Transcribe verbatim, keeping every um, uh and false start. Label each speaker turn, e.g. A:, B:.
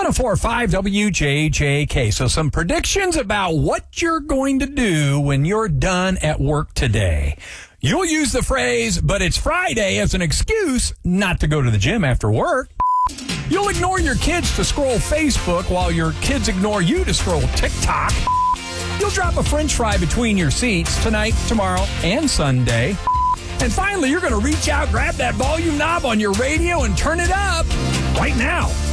A: one oh four point five W J J K. So some predictions about what you're going to do when you're done at work today. You'll use the phrase, but it's Friday, as an excuse not to go to the gym after work. You'll ignore your kids to scroll Facebook while your kids ignore you to scroll TikTok. You'll drop a French fry between your seats tonight, tomorrow, and Sunday. And finally, you're going to reach out, grab that volume knob on your radio, and turn it up right now.